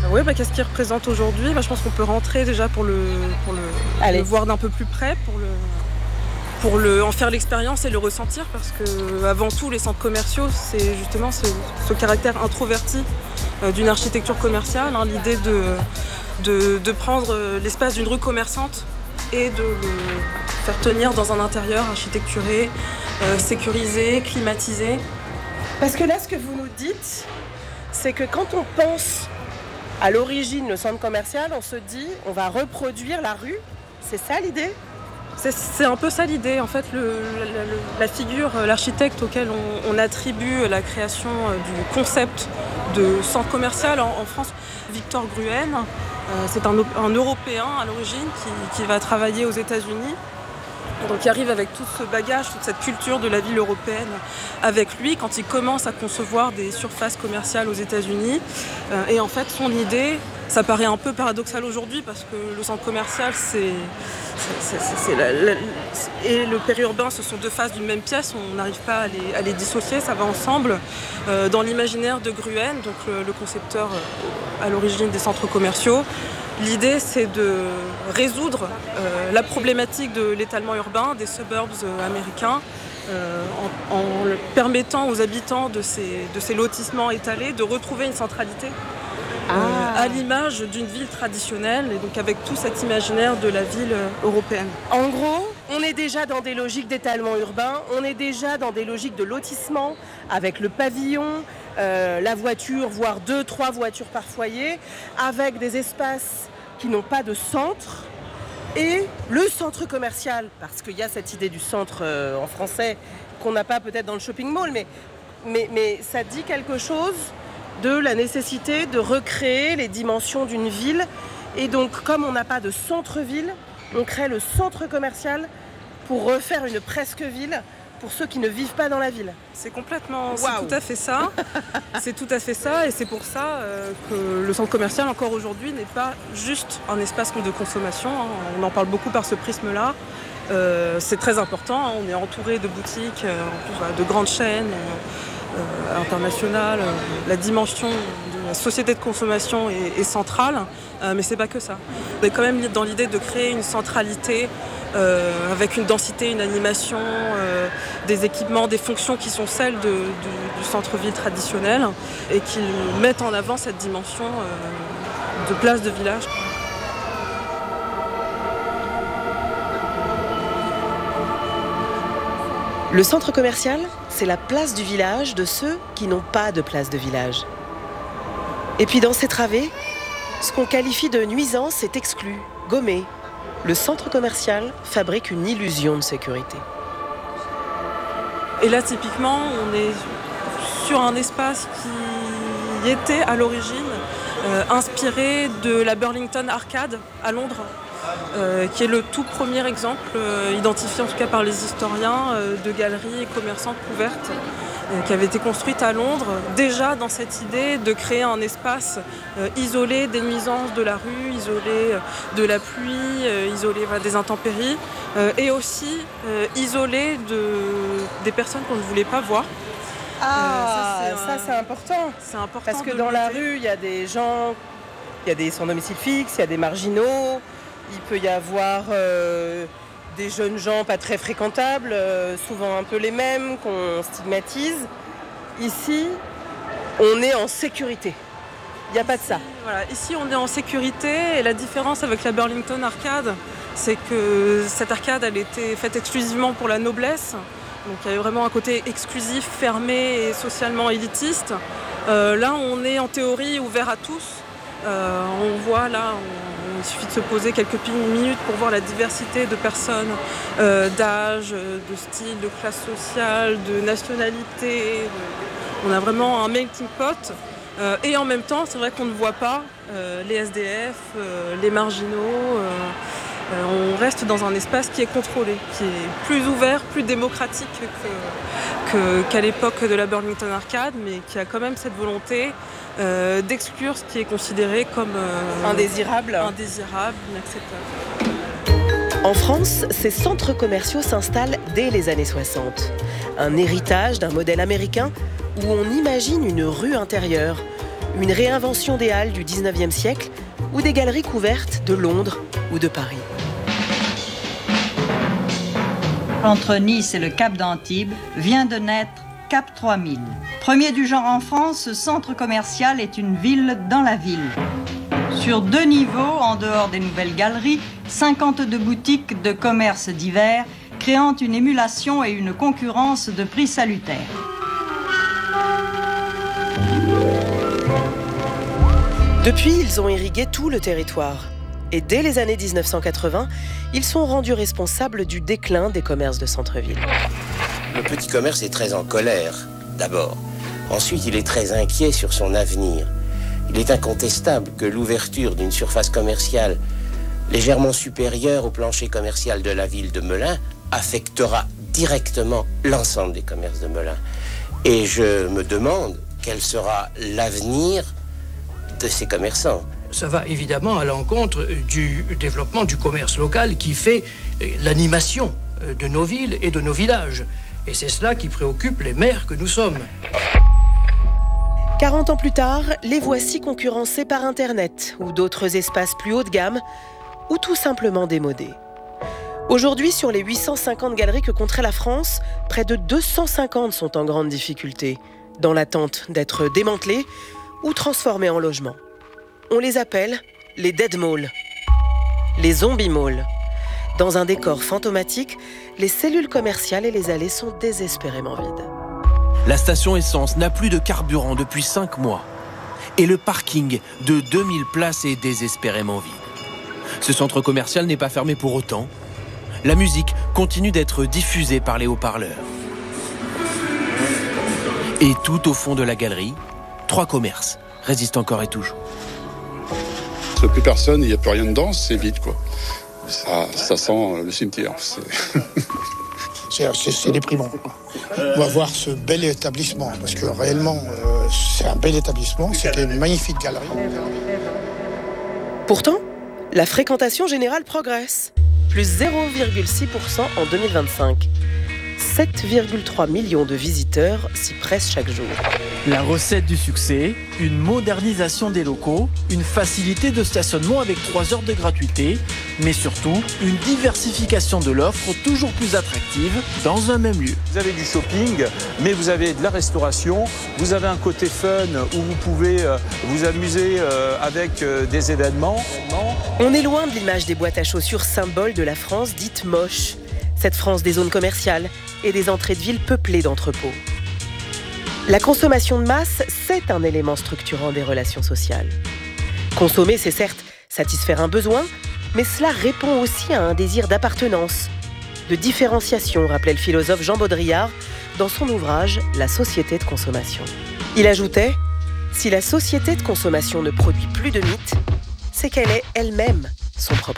Oui, qu'est-ce qu'il représente aujourd'hui ? Je pense qu'on peut rentrer déjà pour le voir d'un peu plus près, pour en faire l'expérience et le ressentir, parce que avant tout, les centres commerciaux, c'est justement ce caractère introverti d'une architecture commerciale, l'idée de prendre l'espace d'une rue commerçante et de le faire tenir dans un intérieur architecturé, sécurisé, climatisé. Parce que là, ce que vous nous dites, c'est que quand on pense à l'origine le centre commercial, on se dit on va reproduire la rue. C'est ça l'idée ? C'est un peu ça l'idée. En fait, la figure, l'architecte auquel on attribue la création du concept de centre commercial en France, Victor Gruen, c'est un Européen à l'origine qui va travailler aux États-Unis. Donc il arrive avec tout ce bagage, toute cette culture de la ville européenne avec lui quand il commence à concevoir des surfaces commerciales aux États-Unis. Et en fait, son idée, ça paraît un peu paradoxal aujourd'hui parce que le centre commercial et le périurbain, ce sont deux faces d'une même pièce, on n'arrive pas à les dissocier, ça va ensemble. Dans l'imaginaire de Gruen, donc le concepteur à l'origine des centres commerciaux, l'idée, c'est de résoudre la problématique de l'étalement urbain des suburbs américains en permettant aux habitants de ces lotissements étalés de retrouver une centralité à l'image d'une ville traditionnelle et donc avec tout cet imaginaire de la ville européenne. En gros, on est déjà dans des logiques d'étalement urbain, on est déjà dans des logiques de lotissement avec le pavillon, la voiture, voire 2-3 voitures par foyer, avec des espaces qui n'ont pas de centre, et le centre commercial, parce qu'il y a cette idée du centre en français qu'on n'a pas peut-être dans le shopping mall, mais ça dit quelque chose de la nécessité de recréer les dimensions d'une ville. Et donc, comme on n'a pas de centre-ville, on crée le centre commercial pour refaire une presque-ville pour ceux qui ne vivent pas dans la ville. C'est complètement, c'est tout à fait ça. C'est tout à fait ça, et c'est pour ça que le centre commercial, encore aujourd'hui, n'est pas juste un espace de consommation. On en parle beaucoup par ce prisme-là. C'est très important. On est entouré de boutiques, de grandes chaînes internationales. La dimension de la société de consommation est centrale, mais c'est pas que ça. On est quand même dans l'idée de créer une centralité avec une densité, une animation, des équipements, des fonctions qui sont celles du centre-ville traditionnel et qui mettent en avant cette dimension de place de village. Le centre commercial, c'est la place du village de ceux qui n'ont pas de place de village. Et puis dans ces travées, ce qu'on qualifie de nuisance est exclu, gommé. Le centre commercial fabrique une illusion de sécurité. Et là, typiquement, on est sur un espace qui était à l'origine inspiré de la Burlington Arcade à Londres, qui est le tout premier exemple, identifié en tout cas par les historiens, de galeries et commerçantes couvertes, qui avait été construite à Londres, déjà dans cette idée de créer un espace isolé des nuisances de la rue, isolé de la pluie, isolé des intempéries, et aussi isolé des personnes qu'on ne voulait pas voir. Ça c'est important. C'est important parce que dans la rue, il y a des gens, il y a des sans domicile fixe, il y a des marginaux, il peut y avoir des jeunes gens pas très fréquentables, souvent un peu les mêmes, qu'on stigmatise. Ici, on est en sécurité. Il n'y a pas de ça. Voilà, ici, on est en sécurité, et la différence avec la Burlington Arcade, c'est que cette arcade, elle était faite exclusivement pour la noblesse. Donc il y avait vraiment un côté exclusif, fermé et socialement élitiste. Là, on est en théorie ouvert à tous. On voit là, il suffit de se poser quelques minutes pour voir la diversité de personnes, d'âge, de style, de classe sociale, de nationalité. On a vraiment un melting pot. Et en même temps, c'est vrai qu'on ne voit pas les SDF, les marginaux. On reste dans un espace qui est contrôlé, qui est plus ouvert, plus démocratique qu'à l'époque de la Burlington Arcade, mais qui a quand même cette volonté d'exclure ce qui est considéré comme indésirable, inacceptable. En France, ces centres commerciaux s'installent dès les années 60. Un héritage d'un modèle américain où on imagine une rue intérieure, une réinvention des halles du 19e siècle ou des galeries couvertes de Londres ou de Paris. Entre Nice et le Cap d'Antibes vient de naître Cap 3000. Premier du genre en France, ce centre commercial est une ville dans la ville. Sur 2 niveaux, en dehors des nouvelles galeries, 52 boutiques de commerces divers, créant une émulation et une concurrence de prix salutaires. Depuis, ils ont irrigué tout le territoire. Et dès les années 1980, ils sont rendus responsables du déclin des commerces de centre-ville. Le petit commerce est très en colère, d'abord. Ensuite, il est très inquiet sur son avenir. Il est incontestable que l'ouverture d'une surface commerciale légèrement supérieure au plancher commercial de la ville de Melun affectera directement l'ensemble des commerces de Melun. Et je me demande quel sera l'avenir de ces commerçants. Ça va évidemment à l'encontre du développement du commerce local qui fait l'animation de nos villes et de nos villages. Et c'est cela qui préoccupe les maires que nous sommes. 40 ans plus tard, les voici concurrencés par Internet ou d'autres espaces plus haut de gamme ou tout simplement démodés. Aujourd'hui, sur les 850 galeries que compterait la France, près de 250 sont en grande difficulté, dans l'attente d'être démantelées ou transformées en logements. On les appelle les dead malls, les zombie malls. Dans un décor fantomatique, les cellules commerciales et les allées sont désespérément vides. La station essence n'a plus de carburant depuis 5 mois. Et le parking de 2000 places est désespérément vide. Ce centre commercial n'est pas fermé pour autant. La musique continue d'être diffusée par les haut-parleurs. Et tout au fond de la galerie, 3 commerces résistent encore et toujours. Il n'y a plus personne, il n'y a plus rien dedans, c'est vide, quoi. Ça sent le cimetière. C'est déprimant. On va voir ce bel établissement, parce que réellement, c'est un bel établissement, c'était une magnifique galerie. Pourtant, la fréquentation générale progresse. Plus 0,6% en 2025. 7,3 millions de visiteurs s'y pressent chaque jour. La recette du succès, une modernisation des locaux, une facilité de stationnement avec 3 heures de gratuité, mais surtout une diversification de l'offre toujours plus attractive dans un même lieu. Vous avez du shopping, mais vous avez de la restauration, vous avez un côté fun où vous pouvez vous amuser avec des événements. On est loin de l'image des boîtes à chaussures symbole de la France dite moche. Cette France des zones commerciales et des entrées de ville peuplées d'entrepôts. La consommation de masse, c'est un élément structurant des relations sociales. Consommer, c'est certes satisfaire un besoin, mais cela répond aussi à un désir d'appartenance, de différenciation, rappelait le philosophe Jean Baudrillard dans son ouvrage « La société de consommation ». Il ajoutait « Si la société de consommation ne produit plus de mythes, c'est qu'elle est elle-même son propre